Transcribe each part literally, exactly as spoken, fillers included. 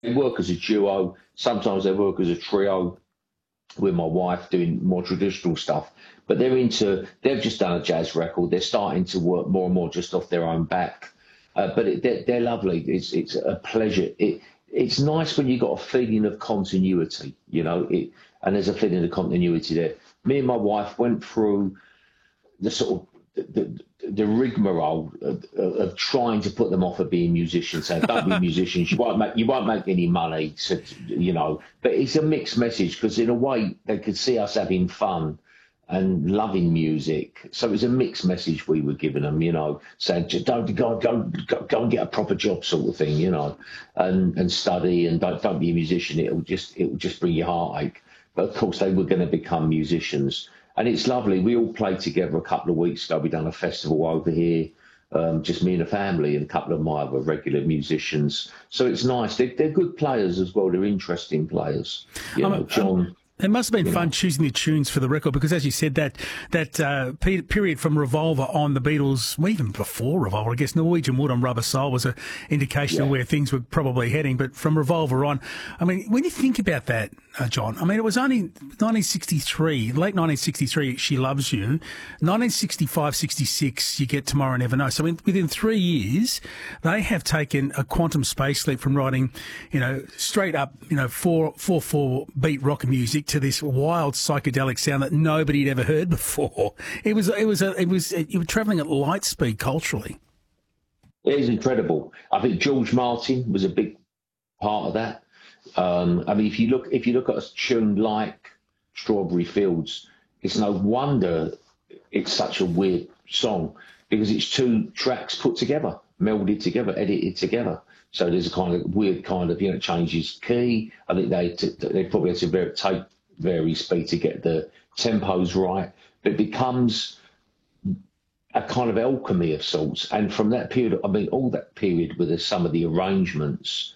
They work as a duo. Sometimes they work as a trio with my wife doing more traditional stuff. But they're into, they've just done a jazz record. They're starting to work more and more just off their own back. Uh, but it, they're, they're lovely. It's it's a pleasure. It It's nice when you've got a feeling of continuity, you know, it, and there's a feeling of continuity there. Me and my wife went through the sort of the, the, the rigmarole of, of trying to put them off of being musicians, saying, don't be musicians, you won't make, you won't make any money, so, you know. But it's a mixed message because in a way they could see us having fun and loving music. So it was a mixed message we were giving them, you know, saying, don't go, go, go, go and get a proper job sort of thing, you know, and, and study and don't, don't be a musician. It'll just, it'll just bring you heartache. But of course they were going to become musicians. And it's lovely. We all played together a couple of weeks ago. We done a festival over here, um, just me and the family, and a couple of my other regular musicians. So it's nice. They're, they're good players as well. They're interesting players. You know, um, John. Um, It must have been fun choosing the tunes for the record because, as you said, that that uh, pe- period from Revolver on the Beatles, well, even before Revolver, I guess Norwegian Wood on Rubber Soul was an indication Yeah. of where things were probably heading. But from Revolver on, I mean, when you think about that, uh, John, I mean, it was only nineteen sixty-three, late nineteen sixty-three, She Loves You. nineteen sixty-five, sixty-six, You Get Tomorrow, Never Know. So in, within three years, they have taken a quantum space leap from writing, you know, straight up, you know, four, four, four beat rock music to this wild psychedelic sound that nobody had ever heard before. It was, it was, a, it was, you were travelling at light speed culturally. It is incredible. I think George Martin was a big part of that. Um, I mean, if you look, if you look at a tune like Strawberry Fields, it's no wonder it's such a weird song because it's two tracks put together, melded together, edited together. So there's a kind of weird kind of, you know, it changes key. I think they they probably had to vary, take vary speed to get the tempos right. But it becomes a kind of alchemy of sorts. And from that period, I mean, all that period with some of the arrangements,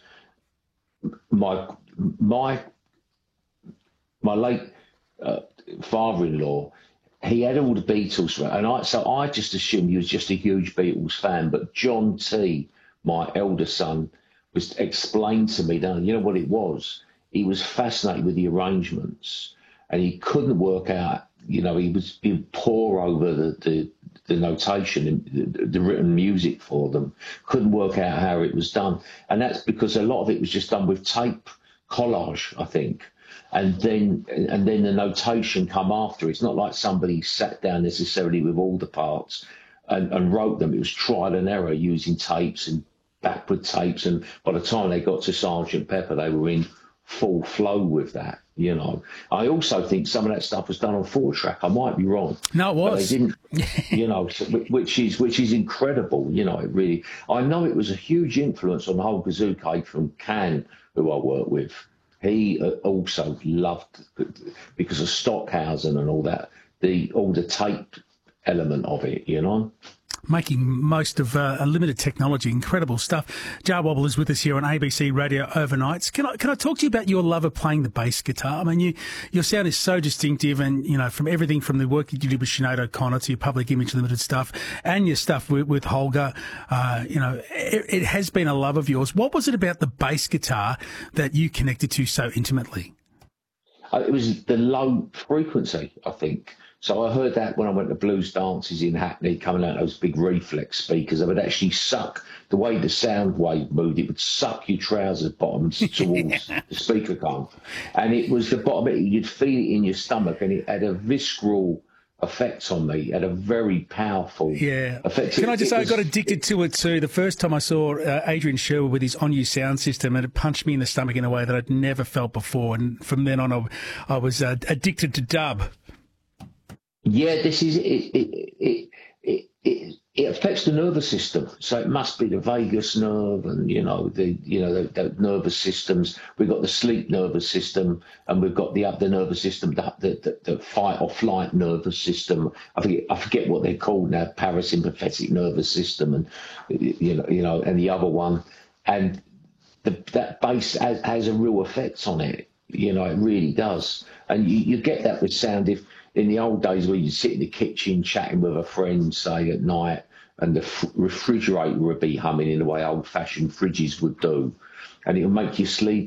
my my my late uh, father-in-law, he had all the Beatles, and I so I just assumed he was just a huge Beatles fan. But John T, my elder son, was explained to me that, you know what it was? He was fascinated with the arrangements, and he couldn't work out. You know, he was being poor over the the, the notation, the, the written music for them. Couldn't work out how it was done, and that's because a lot of it was just done with tape collage, I think. And then and then the notation come after. It's not like somebody sat down necessarily with all the parts and, and wrote them. It was trial and error using tapes and backward tapes. And by the time they got to Sergeant Pepper, they were in full flow with that. You know, I also think some of that stuff was done on four track. I might be wrong. No, it was. But they didn't, you know, which is which is incredible. You know, it really. I know it was a huge influence on Holger Zucke from Cannes, who I work with. He uh, also loved, because of Stockhausen and all that, the all the tape element of it. You know. Making most of uh, limited technology, incredible stuff. Jah Wobble is with us here on A B C Radio Overnights. Can I can I talk to you about your love of playing the bass guitar? I mean, you, your sound is so distinctive, and you know, from everything from the work that you did with Sinead O'Connor to your Public Image Limited stuff, and your stuff with, with Holger, uh, you know, it, it has been a love of yours. What was it about the bass guitar that you connected to so intimately? Uh, It was the low frequency, I think. So I heard that when I went to blues dances in Hackney, coming out those big reflex speakers. It would actually suck, the way the sound wave moved, it would suck your trousers bottoms towards the speaker cone. And it was the bottom, of it, you'd feel it in your stomach, and it had a visceral effect on me, it had a very powerful yeah. effect. Can I just it say, was, I got addicted to it too. The first time I saw uh, Adrian Sherwood with his On You sound system, and it punched me in the stomach in a way that I'd never felt before. And from then on, I, I was uh, addicted to dub. Yeah, this is it. It, it it it it affects the nervous system, so it must be the vagus nerve, and you know the you know the, the nervous systems. We've got the sleep nervous system, and we've got the other nervous system, the, the the fight or flight nervous system. I forget I forget what they're called now. Parasympathetic nervous system, and you know you know, and the other one, and the, that bass has, has a real effect on it. You know, it really does, and you, you get that with sound if. In the old days where you'd sit in the kitchen chatting with a friend, say, at night, and the f- refrigerator would be humming in the way old-fashioned fridges would do, and it would make you sleep